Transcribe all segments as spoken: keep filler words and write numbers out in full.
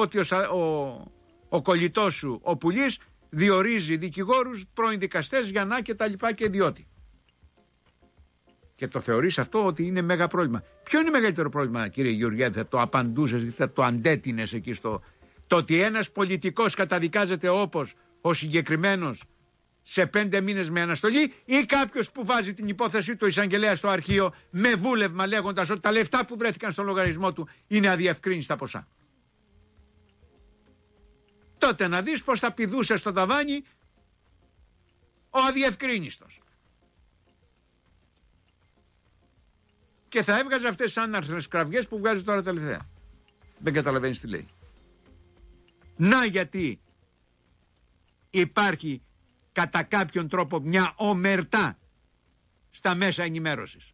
ότι ο, ο, ο κολλητός σου, ο Πουλής, διορίζει δικηγόρους, πρώην δικαστές για να και τα λοιπά και ιδιώτη. Και το θεωρείς αυτό ότι είναι μέγα πρόβλημα. Ποιο είναι μεγαλύτερο πρόβλημα, κύριε Γεωργιάδη, θα το απαντούσες, θα το αντέτεινες εκεί στο... Το ότι ένας πολιτικός καταδικάζεται όπως ο συγκεκριμένος σε πέντε μήνες με αναστολή, ή κάποιος που βάζει την υπόθεση του εισαγγελέα στο αρχείο με βούλευμα λέγοντας ότι τα λεφτά που βρέθηκαν στο λογαριασμό του είναι αδιευκρίνηστα ποσά. Τότε να δεις πως θα πηδούσε στο ταβάνι ο αδιευκρίνιστος. Και θα έβγαζε αυτές τις άναρθρες κραυγές που βγάζει τώρα τελευταία. Δεν καταλαβαίνεις τι λέει. Να γιατί υπάρχει κατά κάποιον τρόπο μια ομερτά στα μέσα ενημέρωσης.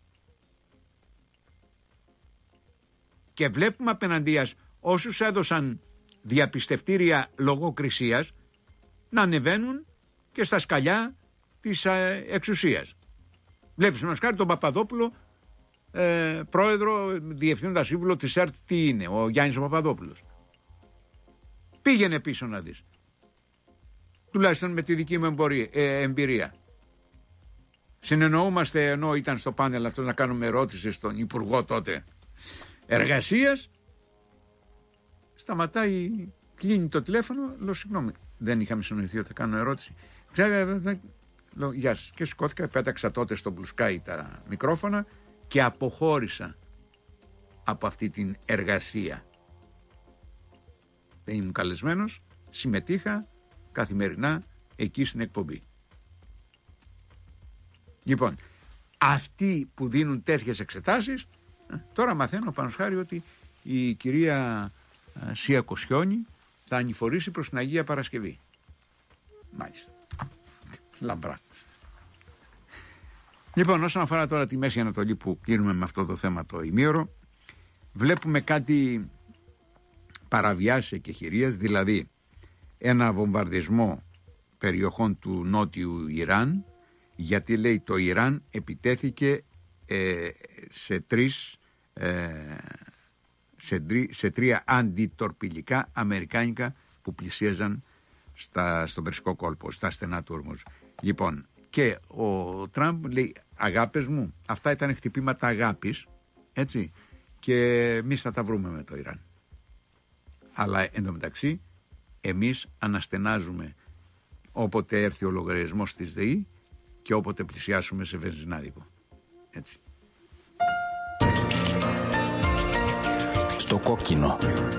Και βλέπουμε απέναντίας όσους έδωσαν διαπιστευτήρια λογοκρισίας να ανεβαίνουν και στα σκαλιά της ε, εξουσίας. Βλέπεις μας χάρη τον Παπαδόπουλο, ε, πρόεδρο, διευθύνοντα σύμβουλο της ΕΡΤ, τι είναι, ο Γιάννης ο Παπαδόπουλος. Πήγαινε πίσω να δεις. Τουλάχιστον με τη δική μου εμπορία, ε, εμπειρία. Συνεννοούμαστε, ενώ ήταν στο πάνελ αυτό, να κάνουμε ερώτηση στον Υπουργό τότε Εργασίας. Σταματάει, κλείνει το τηλέφωνο, λέω συγγνώμη, δεν είχαμε συνοηθεί ότι θα κάνω ερώτηση. Λέω γεια σας. Και σηκώθηκα, πέταξα τότε στο μπλουσκάι τα μικρόφωνα και αποχώρησα από αυτή την εργασία. Δεν ήμουν καλεσμένος, συμμετείχα καθημερινά εκεί στην εκπομπή. Λοιπόν, αυτοί που δίνουν τέτοιες εξετάσεις, τώρα μαθαίνω πάνω χάρη ότι η κυρία Σία Κοσιόνη θα ανηφορήσει προς την Αγία Παρασκευή. Μάλιστα. Λαμπρά. Λοιπόν, όσον αφορά τώρα τη Μέση Ανατολή που κλείνουμε με αυτό το θέμα το ημίωρο, βλέπουμε κάτι παραβιάσεις εκεχηρίας, δηλαδή ένα βομβαρδισμό περιοχών του νότιου Ιράν, γιατί λέει το Ιράν επιτέθηκε ε, σε, τρεις, ε, σε, τρι, σε τρία αντιτορπιλικά αμερικάνικα που πλησίαζαν στα, στον Περσικό κόλπο, στα στενά του Ορμούζ. Λοιπόν, και ο Τραμπ λέει, αγάπες μου, αυτά ήταν χτυπήματα αγάπης, έτσι, και εμείς θα τα βρούμε με το Ιράν. Αλλά εντωμεταξύ εμείς αναστενάζουμε όποτε έρθει ο λογαριασμός της ΔΕΗ και όποτε πλησιάσουμε σε βενζινάδικο. Έτσι. Στο κόκκινο.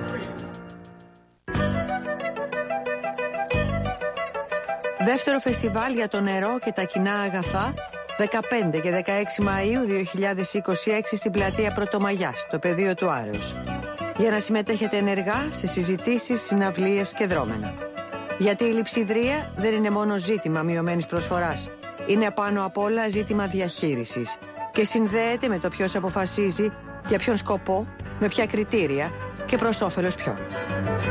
Δεύτερο φεστιβάλ για το νερό και τα κοινά αγαθά, δεκαπέντε και δεκαέξι Μαΐου δύο χιλιάδες είκοσι έξι στην πλατεία Πρωτομαγιάς, στο πεδίο του Άρεως. Για να συμμετέχετε ενεργά σε συζητήσεις, συναυλίες και δρόμενα. Γιατί η λειψιδρία δεν είναι μόνο ζήτημα μειωμένης προσφοράς. Είναι πάνω απ' όλα ζήτημα διαχείρισης και συνδέεται με το ποιος αποφασίζει, για ποιον σκοπό, με ποια κριτήρια και προς όφελος ποιον.